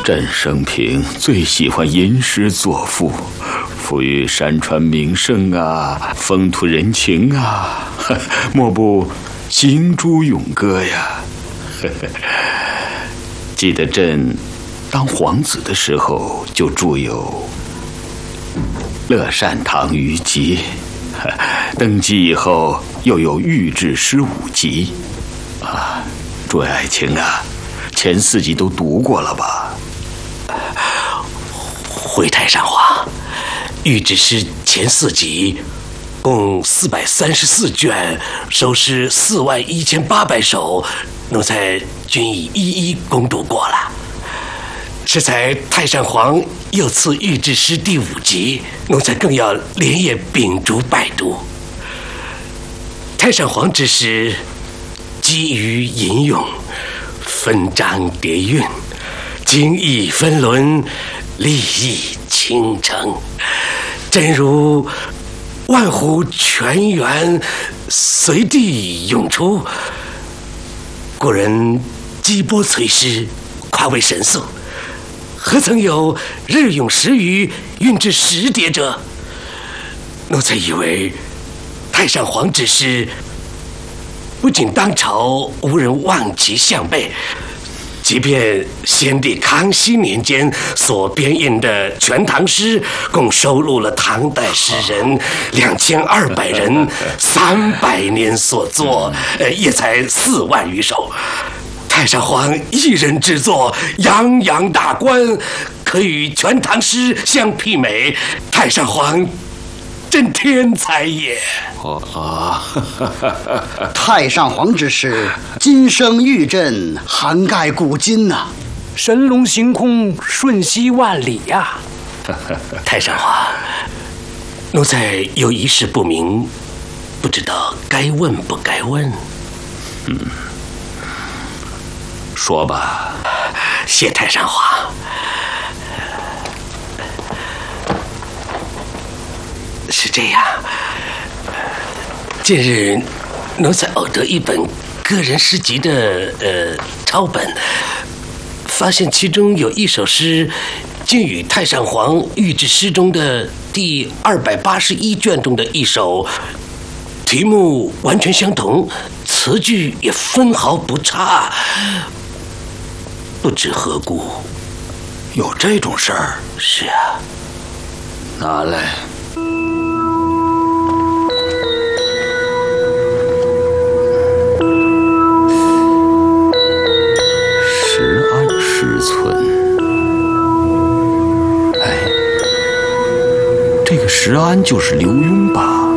朕生平最喜欢吟诗作赋，赋予山川名胜啊，风土人情啊，莫不行诸咏歌呀。记得朕当皇子的时候，就著有《乐善堂余集》，登基以后又有《御制诗5集》啊。诸位爱卿啊，前4集都读过了吧？ 回太上皇，御制诗前4集共434卷，收诗41800首，奴才均已一一攻读过了。适才太上皇又赐御制诗第5集，奴才更要连夜秉烛拜读。太上皇之诗基于吟咏，分章叠韵，精义分伦，立意倾城，真如万湖泉源随地涌出。古人击钵催诗，夸为神速，何曾有日咏10余，韵至10叠者？奴才以为太上皇之诗，不仅当朝无人望其项背，即便先帝康熙年间所编印的《全唐诗》，共收录了唐代诗人2200人300年所作，也才4万余首。太上皇一人之作，洋洋大观，可与《全唐诗》相媲美。太上皇真天才也！ 太上皇之诗，今生玉振，涵盖古今呐， 神龙行空，瞬息万里呀！ 太上皇，奴才有一事不明，不知道该问不该问。 说吧。 谢太上皇。是这样，近日奴才偶得一本个人诗集的抄本，发现其中有一首诗，竟与太上皇御制诗中的第281卷中的一首题目完全相同，词句也分毫不差，不知何故。 有这种事儿？ 是啊。 拿来。石安诗存。哎，这个石安就是刘墉吧？